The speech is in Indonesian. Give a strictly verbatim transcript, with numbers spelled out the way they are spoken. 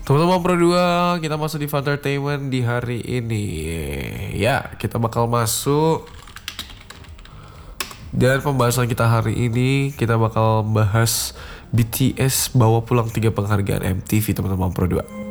Teman-teman Pro dua, kita masuk di Funtertainment di hari ini. Ya, kita bakal masuk. Dan pembahasan kita hari ini, kita bakal bahas B T S bawa pulang tiga penghargaan M T V, teman-teman Pro dua.